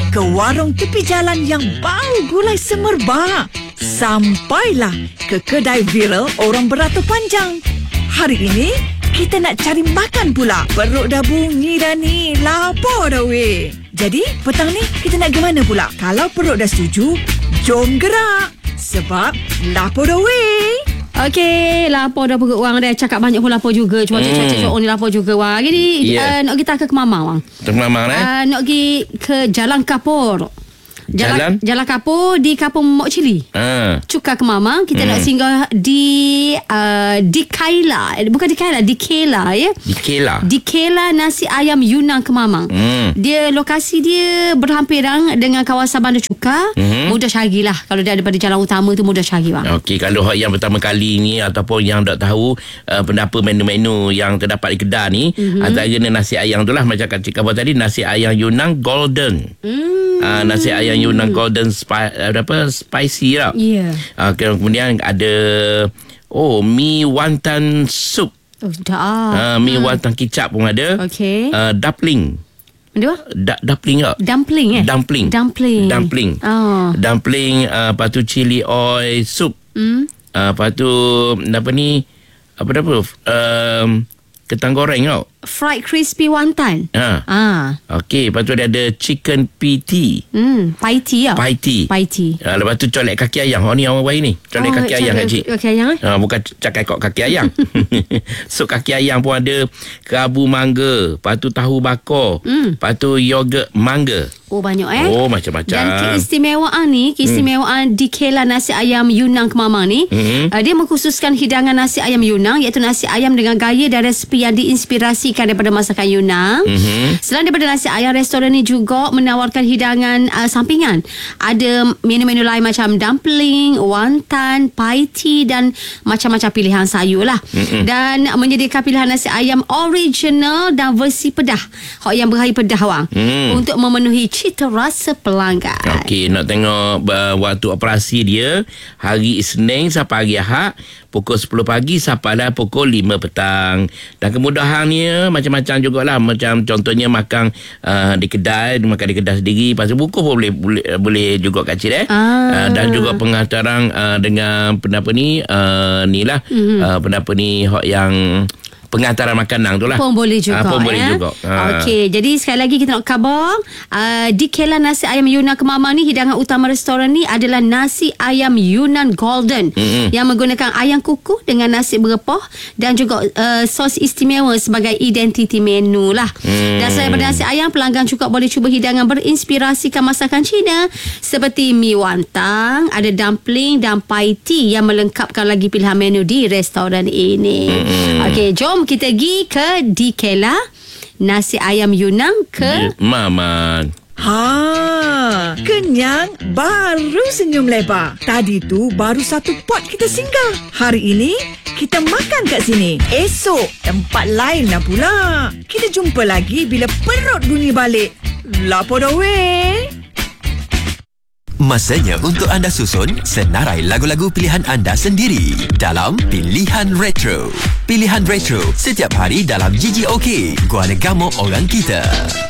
ke warung tepi jalan yang bau gulai semerbak, sampailah ke kedai viral orang beratur panjang. Hari ini kita nak cari makan pula. Perut dah bunyi dah ni, lapar dah weh. Jadi petang ni kita nak ke mana pula? Kalau perut dah setuju, jom gerak. Sebab lapar dah weh. Okey, lapar dah perut orang dah. Cakap banyak pun lapar juga. Cuaca ni lapar juga wang. Jadi nak kita ke Mamang wang. Ke Mamang nak pergi ke Jalan Kapur. Jalan Kapur di Kampung Mok Cili. Cuka ke Mamang. Kita nak singgah di Kaila. Bukan di Kaila, di Kela ya. Di Kela nasi ayam Yunnan ke Mamang. Dia lokasi dia berhampiran dengan kawasan Bandar Cuka. Mudah cari lah. Kalau dia daripada jalan utama tu mudah cari bang. Okey, kalau yang pertama kali ni ataupun yang tak tahu pendapat menu-menu yang terdapat di kedai ni, antaranya nasi ayam tu lah macam Kak Cik Abang tadi, nasi ayam Yunnan Golden. Nasi ayam Yunnan Golden spicy lah. Kemudian ada mi wonton soup. Mi wonton kicap pun ada. Okey. Dumpling. Dumpling tak? Dumpling. Dumpling. Lepas tu chili oil soup. Lepas tu kentang goreng tau. Fried crispy wonton. Okey, lepas tu ada chicken piti. Pai tea. Lepas tu colek kaki ayam. Ni orang baik ni. Colek kaki ayam Kak Cik. Kaki ayam bukan cakai kok kaki ayam. So kaki ayam pun ada, kerabu mangga, lepas tu tahu bakar, lepas tu yogurt mangga. Banyak macam-macam. Dan keistimewaan di Kela nasi ayam Yunnan ke Mamang ni, dia mengkhususkan hidangan nasi ayam Yunnan, iaitu nasi ayam dengan gaya dan resipi yang diinspirasikan daripada masakan Yunnan. Selain daripada nasi ayam, restoran ni juga menawarkan hidangan sampingan. Ada menu-menu lain macam dumpling, wonton, pai tea dan macam-macam pilihan sayur lah. Dan menyediakan pilihan nasi ayam original dan versi pedah, yang berhari pedah wang, untuk memenuhi cita rasa pelanggan. Okey, nak tengok waktu operasi dia hari Isnin sampai hari Ahad pukul 10 pagi sampailah pukul 5 petang. Dan kemudahannya macam-macam jugalah. Macam contohnya makan di kedai, makan di kedai sendiri. Lepas tu buku pun boleh juga Kak Cik dan juga pengantaran dengan yang pengantaran makanan tu lah. Pun boleh juga. Okey, jadi sekali lagi kita nak khabar, di Kela nasi ayam Yunnan ke Mamang ni, hidangan utama restoran ni adalah nasi ayam Yunnan Golden yang menggunakan ayam kukuh dengan nasi berepah dan juga sos istimewa sebagai identiti menu lah. Dan selain daripada nasi ayam, pelanggan juga boleh cuba hidangan berinspirasikan masakan Cina seperti mi wonton, ada dumpling dan pai tea yang melengkapkan lagi pilihan menu di restoran ini. Okey, jom kita pergi ke di Kela nasi ayam Yunnan ke Mamang. Kenyang baru senyum lebar. Tadi tu baru satu pot kita singgah. Hari ini kita makan kat sini. Esok tempat lain lah pula. Kita jumpa lagi bila perut bunyi balik. Lapar dah weh. Masanya untuk anda susun senarai lagu-lagu pilihan anda sendiri dalam Pilihan Retro. Pilihan Retro setiap hari dalam GGOK, Guana Gamok Orang Kita.